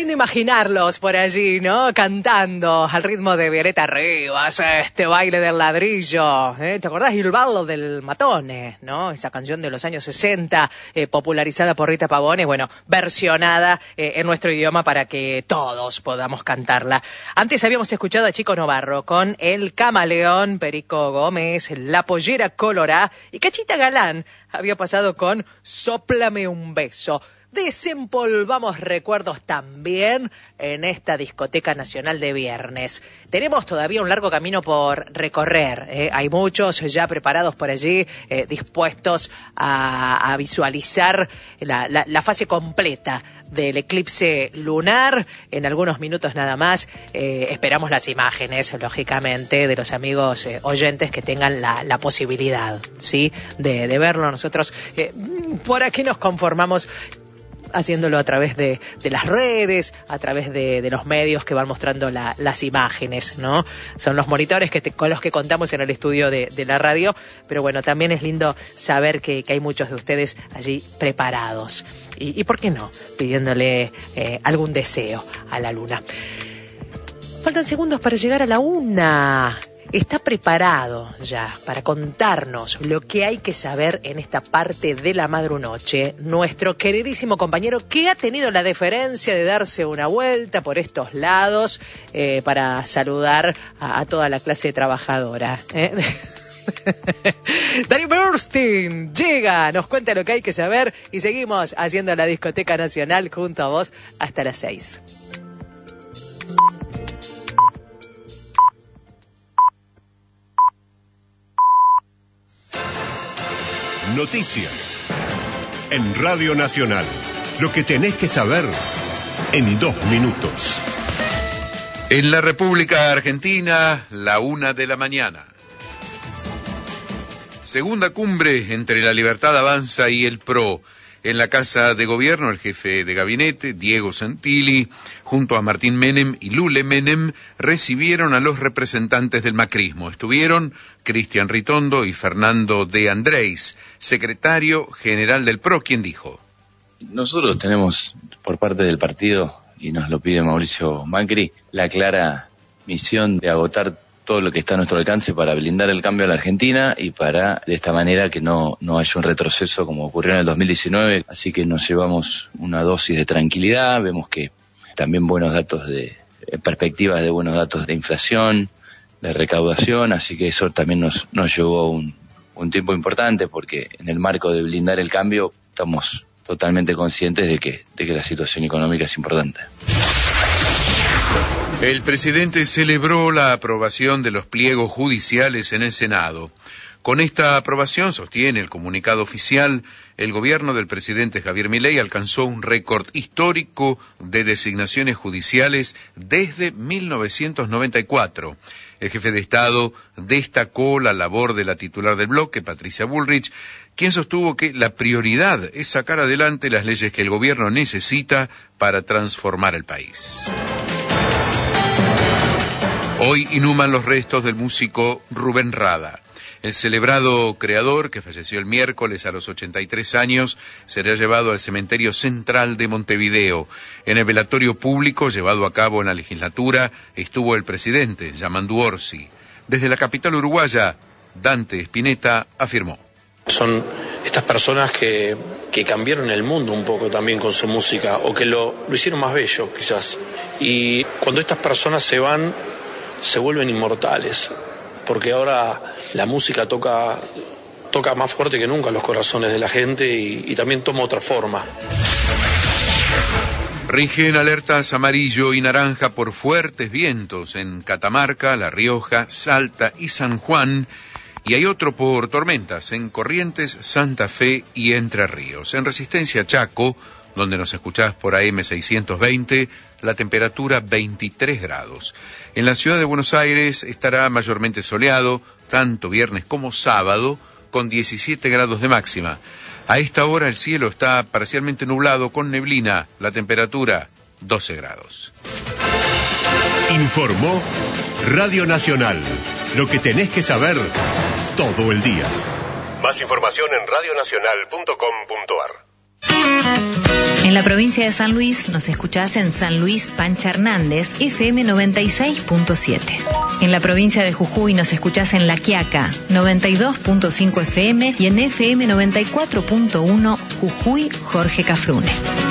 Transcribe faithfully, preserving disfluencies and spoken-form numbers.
lindo imaginarlos por allí, ¿no? Cantando al ritmo de Violeta Rivas, este baile del ladrillo. ¿eh? ¿Te acordás? Il ballo del matone, ¿no? Esa canción de los años sesenta, eh, popularizada por Rita Pavone, bueno, versionada eh, en nuestro idioma para que todos podamos cantarla. Antes habíamos escuchado a Chico Novarro con El Camaleón, Perico Gómez, La Pollera Colorá, y Cachita Galán había pasado con Sóplame un beso. Desempolvamos recuerdos también en esta discoteca nacional de viernes. Tenemos todavía un largo camino por recorrer. ¿eh? Hay muchos ya preparados por allí, eh, dispuestos a, a visualizar la, la, la fase completa del eclipse lunar. En algunos minutos nada más eh, esperamos las imágenes, lógicamente, de los amigos eh, oyentes que tengan la, la posibilidad, ¿sí? de, de verlo. Nosotros eh, por aquí nos conformamos haciéndolo a través de, de las redes, a través de, de los medios que van mostrando la, las imágenes, ¿no? Son los monitores que te, con los que contamos en el estudio de, de la radio, pero bueno, también es lindo saber que, que hay muchos de ustedes allí preparados. Y, y ¿por qué no? Pidiéndole eh, algún deseo a la luna. Faltan segundos para llegar a la una. Está preparado ya para contarnos lo que hay que saber en esta parte de la madrunoche nuestro queridísimo compañero que ha tenido la deferencia de darse una vuelta por estos lados eh, para saludar a, a toda la clase trabajadora. ¿eh? Dani Bernstein llega, nos cuenta lo que hay que saber y seguimos haciendo la Discoteca Nacional junto a vos hasta las seis. Noticias en Radio Nacional. Lo que tenés que saber en dos minutos. En la República Argentina, la una de la mañana. Segunda cumbre entre La Libertad Avanza y el P R O. En la Casa de Gobierno, el jefe de gabinete, Diego Santilli, junto a Martín Menem y Lule Menem, recibieron a los representantes del macrismo. Estuvieron Cristian Ritondo y Fernando de Andrés, secretario general del P R O, quien dijo: Nosotros tenemos, por parte del partido, y nos lo pide Mauricio Macri, la clara misión de agotar todo lo que está a nuestro alcance para blindar el cambio a la Argentina y para, de esta manera, que no, no haya un retroceso como ocurrió en el dos mil diecinueve. Así que nos llevamos una dosis de tranquilidad, vemos que también buenos datos de, perspectivas de buenos datos de inflación, de recaudación, así que eso también nos, nos llevó un, un tiempo importante, porque en el marco de blindar el cambio estamos totalmente conscientes de que, de que la situación económica es importante. El presidente celebró la aprobación de los pliegos judiciales en el Senado. Con esta aprobación, sostiene el comunicado oficial, el gobierno del presidente Javier Milei alcanzó un récord histórico de designaciones judiciales desde mil novecientos noventa y cuatro. El jefe de Estado destacó la labor de la titular del bloque, Patricia Bullrich, quien sostuvo que la prioridad es sacar adelante las leyes que el gobierno necesita para transformar el país. Hoy inhuman los restos del músico Rubén Rada. El celebrado creador, que falleció el miércoles a los ochenta y tres años, será llevado al cementerio central de Montevideo. En el velatorio público llevado a cabo en la legislatura estuvo el presidente, Yamandu Orsi. Desde la capital uruguaya, Dante Spinetta afirmó: Son estas personas que, que cambiaron el mundo un poco también con su música, o que lo, lo hicieron más bello, quizás. Y cuando estas personas se van, se vuelven inmortales, porque ahora la música toca, toca más fuerte que nunca los corazones de la gente y, y también toma otra forma. Rigen alertas amarillo y naranja por fuertes vientos en Catamarca, La Rioja, Salta y San Juan, y hay otro por tormentas en Corrientes, Santa Fe y Entre Ríos. En Resistencia Chaco, donde nos escuchás por A M seiscientos veinte, la temperatura veintitrés grados. En la ciudad de Buenos Aires estará mayormente soleado, tanto viernes como sábado, con diecisiete grados de máxima. A esta hora el cielo está parcialmente nublado con neblina, la temperatura doce grados. Informó Radio Nacional. Lo que tenés que saber todo el día. Más información en radio nacional punto com punto a r. En la provincia de San Luis nos escuchás en San Luis Pancha Hernández, F M noventa y seis punto siete. En la provincia de Jujuy nos escuchás en La Quiaca, noventa y dos punto cinco F M y en F M noventa y cuatro punto uno Jujuy Jorge Cafrune.